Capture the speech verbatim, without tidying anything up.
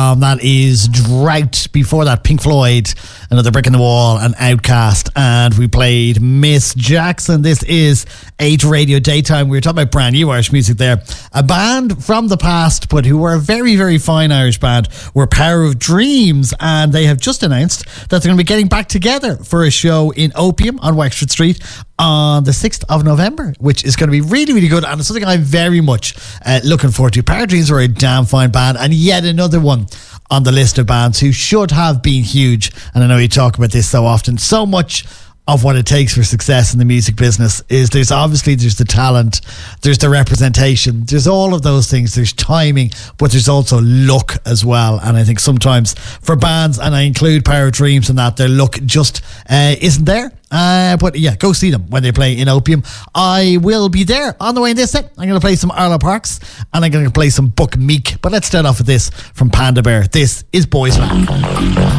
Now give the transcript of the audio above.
Um, that is Drought. Before that, Pink Floyd, Another Brick in the Wall, and Outcast. And we played Miss Jackson. This is eight Radio Daytime. We were talking about brand new Irish music there. A band from the past, but who were a very, very fine Irish band, were Power of Dreams. And they have just announced that they're going to be getting back together for a show in Opium on Wexford Street on the sixth of November, which is going to be really, really good, and it's something I'm very much uh, looking forward to. Power Dreams were a damn fine band, and yet another one on the list of bands who should have been huge. And I know you talk about this so often. So much of what it takes for success in the music business is there's obviously there's the talent, there's the representation, there's all of those things, there's timing, but there's also luck as well. And I think sometimes for bands, and I include Power of Dreams in that, their luck just uh, isn't there. Uh, but yeah, go see them when they play in Opium. I will be there on the way in this set. I'm going to play some Arlo Parks and I'm going to play some Buck Meek. But let's start off with this from Panda Bear. This is Boys Man.